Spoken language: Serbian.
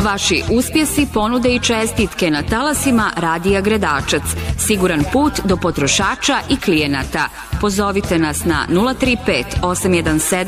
Vaši uspjesi, ponude i čestitke na talasima Radija Gredačac. Siguran put do potrošača i klijenata. Pozovite nas na 035 817